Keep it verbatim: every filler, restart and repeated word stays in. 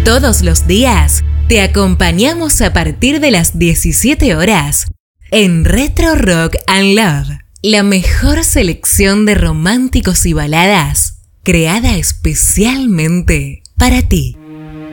Todos los días te acompañamos a partir de las diecisiete horas en Retro Rock and Love, la mejor selección de románticos y baladas creada especialmente para ti.